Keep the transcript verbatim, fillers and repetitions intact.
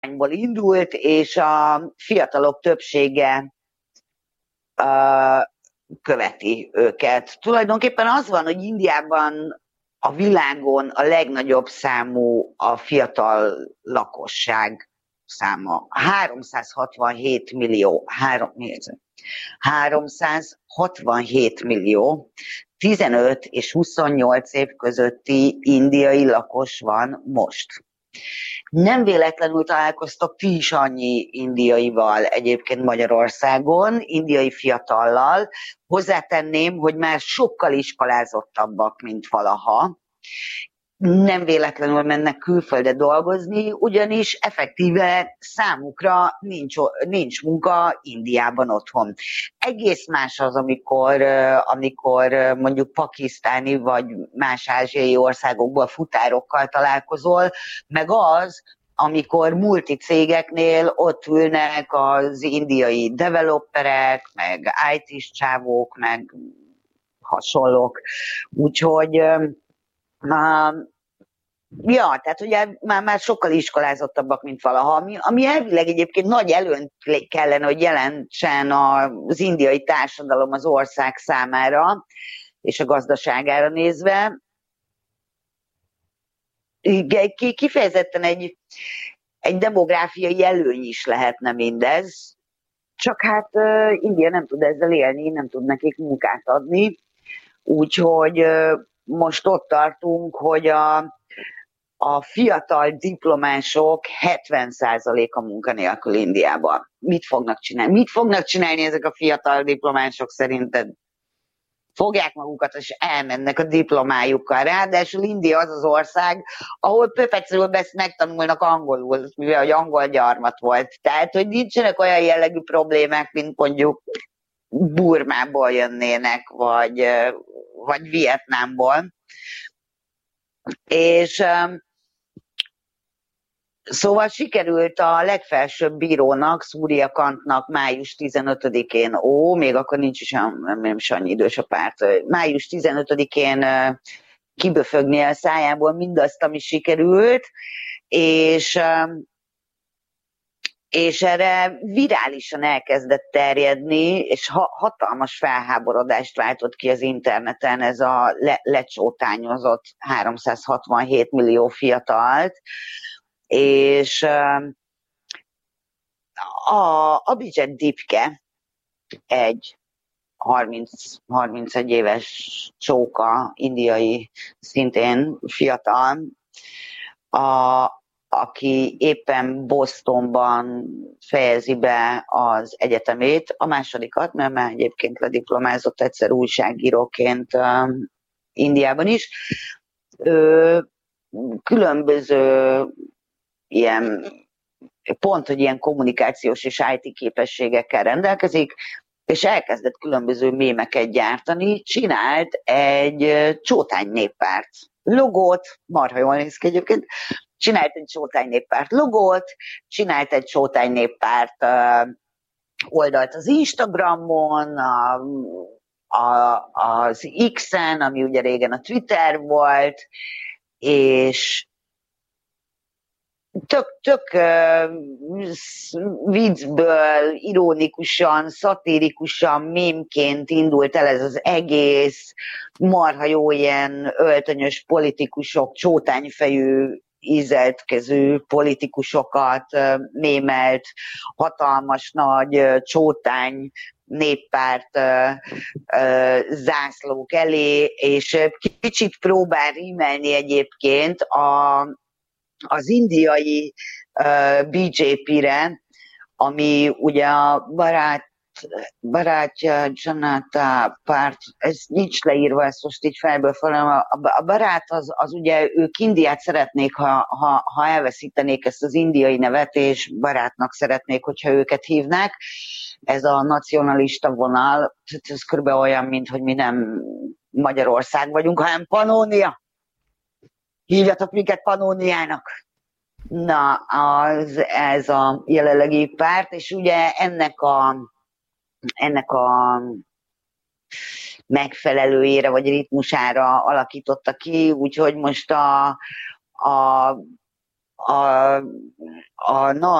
irányból indult, és a fiatalok többsége uh, követi őket. Tulajdonképpen az van, hogy Indiában a világon a legnagyobb számú a fiatal lakosság száma. háromszázhatvanhét millió, három, háromszázhatvanhét millió, tizenöt és huszonnyolc év közötti indiai lakos van most. Nem véletlenül találkoztok ti is annyi indiaival egyébként Magyarországon, indiai fiatallal. Hozzátenném, hogy már sokkal iskolázottabbak, mint valaha. Nem véletlenül mennek külföldre dolgozni, ugyanis effektíve számukra nincs, nincs munka Indiában otthon. Egész más az, amikor, amikor mondjuk pakisztáni vagy más ázsiai országokból futárokkal találkozol, meg az, amikor multicégeknél ott ülnek az indiai developerek, meg i té-s csávók, meg hasonlók. Úgyhogy ja, tehát ugye már, már sokkal iskolázottabbak, mint valaha, ami, ami elvileg egyébként nagy előnyt kellene, hogy jelentsen az indiai társadalom az ország számára, és a gazdaságára nézve. Kifejezetten egy, egy demográfiai előny is lehetne mindez, csak hát India nem tud ezzel élni, nem tud nekik munkát adni, úgyhogy most ott tartunk, hogy a, a fiatal diplomások hetven százaléka munkanélkül Indiában. Mit fognak csinálni? Mit fognak csinálni ezek a fiatal diplomások szerinted? Fogják magukat, és elmennek a diplomájukkal. Ráadásul India az az ország, ahol pöpecről megtanulnak angolul, mivel hogy angol gyarmat volt. Tehát, hogy nincsenek olyan jellegű problémák, mint mondjuk Burmából jönnének, vagy, vagy Vietnámból. És szóval sikerült a legfelsőbb bírónak, Surya Kantnak május tizenötödikén, ó, még akkor nincs is, nem, nem is annyi idős a párt, május tizenötödikén kiböfögni a szájából mindazt, ami sikerült, és, és erre virálisan elkezdett terjedni, és ha, hatalmas felháborodást váltott ki az interneten ez a le, lecsótányozott háromszázhatvanhét millió fiatalt, és a Abhijit Dipke, egy harminc, harmincegy éves csóka, indiai, szintén fiatal, a, aki éppen Bostonban fejezi be az egyetemét, a másodikat, mert már egyébként lediplomázott egyszer újságíróként um, Indiában is. Ö, különböző ilyen, pont, hogy ilyen kommunikációs és i té képességekkel rendelkezik, és elkezdett különböző mémeket gyártani, csinált egy csótány néppárt logót, marha jól néz ki egyébként, csinált egy csótány néppárt logót, csinált egy csótány néppárt oldalt az Instagramon, a, a, az X-en, ami ugye régen a Twitter volt, és tök, tök uh, viccből, ironikusan, szatirikusan, mémként indult el ez az egész, marha jó ilyen öltönyös politikusok, csótányfejű, ízeltkező politikusokat uh, mémelt, hatalmas nagy uh, csótány néppárt uh, uh, zászlók elé, és kicsit próbál rímelni egyébként a az indiai uh, bé jé pé-re, ami ugye a barát, barátja Janata párt, ez nincs leírva, ezt most így felből fel, a, a barát az, az ugye ők Indiát szeretnék, ha, ha, ha elveszítenék ezt az indiai nevet, és barátnak szeretnék, hogyha őket hívnák. Ez a nacionalista vonal, ez körülbelül olyan, mint hogy mi nem Magyarország vagyunk, hanem Panónia. Hívjatok minket Panóniának. Na, az, ez a jelenlegi párt, és ugye ennek a, ennek a megfelelőjére, vagy ritmusára alakította ki, úgyhogy most a, a a, a